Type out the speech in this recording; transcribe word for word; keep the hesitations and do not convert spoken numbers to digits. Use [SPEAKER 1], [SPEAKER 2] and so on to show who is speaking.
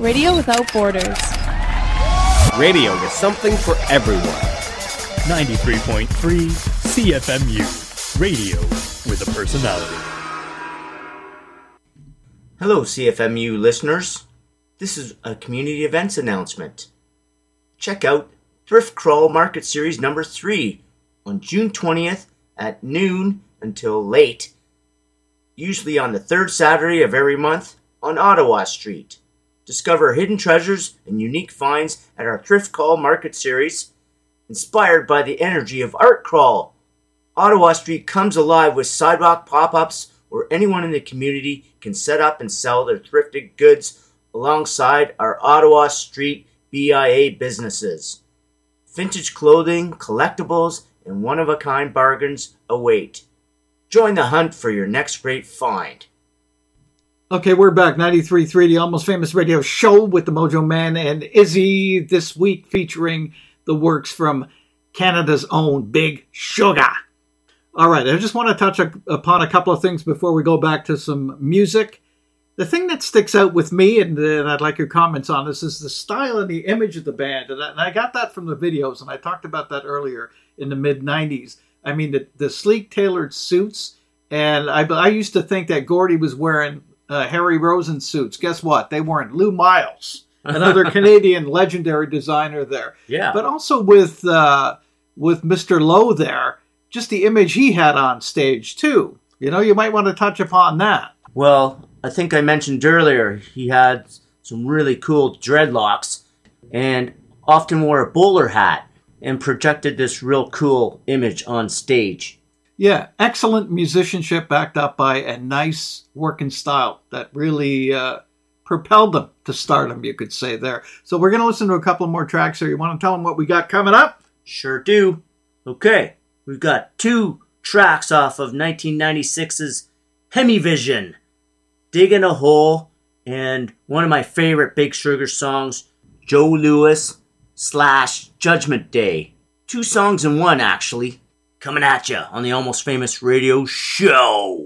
[SPEAKER 1] Radio without borders.
[SPEAKER 2] Radio with something for everyone.
[SPEAKER 3] ninety-three point three C F M U. Radio with a personality.
[SPEAKER 4] Hello, C F M U listeners. This is a community events announcement. Check out Thrift Crawl Market Series number three on June twentieth at noon until late, usually on the third Saturday of every month on Ottawa Street. Discover hidden treasures and unique finds at our Thrift Crawl Market Series, inspired by the energy of Art Crawl. Ottawa Street comes alive with sidewalk pop-ups where anyone in the community can set up and sell their thrifted goods alongside our Ottawa Street B I A businesses. Vintage clothing, collectibles, and one-of-a-kind bargains await. Join the hunt for your next great find.
[SPEAKER 5] Okay, we're back. ninety-three point three, the Almost Famous Radio Show with the Mojo Man and Izzy, this week featuring the works from Canada's own Big Sugar. All right, I just want to touch upon a couple of things before we go back to some music. The thing that sticks out with me, and, and I'd like your comments on this, is the style and the image of the band. And I, and I got that from the videos, and I talked about that earlier in the mid nineties. I mean, the, the sleek tailored suits, and I, I used to think that Gordy was wearing uh, Harry Rosen suits. Guess what? They weren't. Lou Miles, another Canadian legendary designer there.
[SPEAKER 4] Yeah.
[SPEAKER 5] But also with uh, with Mister Lowe there, just the image he had on stage, too. You know, you might want to touch upon that.
[SPEAKER 4] Well, I think I mentioned earlier he had some really cool dreadlocks and often wore a bowler hat and projected this real cool image on stage.
[SPEAKER 5] Yeah, excellent musicianship backed up by a nice working style that really uh, propelled them to stardom, you could say there. So we're going to listen to a couple more tracks here. You want to tell them what we got coming up?
[SPEAKER 4] Sure do. Okay, we've got two tracks off of nineteen ninety-six's Hemivision, Digging a Hole, and one of my favorite Big Sugar songs, Joe Louis slash Judgment Day. Two songs in one, actually. Coming at ya on the Almost Famous Radio Show.